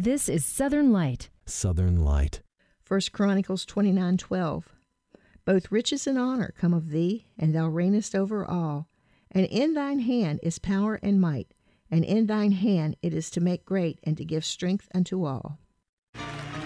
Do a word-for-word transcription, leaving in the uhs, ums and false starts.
This is Southern Light. Southern Light. First Chronicles twenty-nine twelve. Both riches and honor come of thee, and thou reignest over all. And in thine hand is power and might, and in thine hand it is to make great and to give strength unto all.